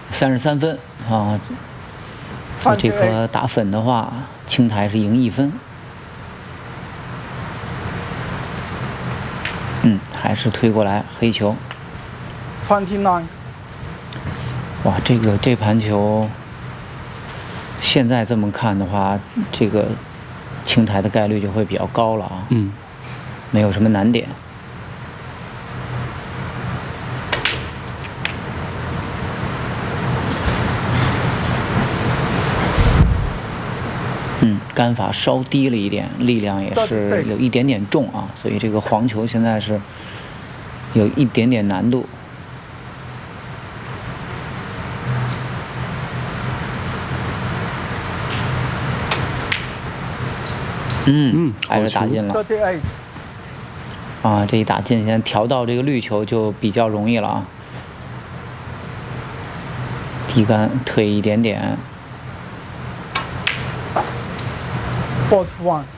33分啊。所以这颗打粉的话，青台是赢1分。还是推过来黑球。 29。 哇，这盘球，现在这么看的话，这个青台的概率就会比较高了啊。没有什么难点。杆法稍低了一点，力量也是有一点点重啊，所以这个黄球现在是有一点点难度。还是打进了。啊，这一打进，现在调到这个绿球就比较容易了啊。低杆退一点点。 41。